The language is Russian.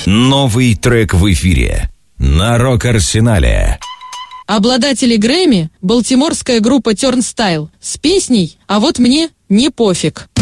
Новый трек в эфире на Рок-Арсенале. Обладатели Грэмми — балтиморская группа Turnstile с песней «А вот мне не пофиг».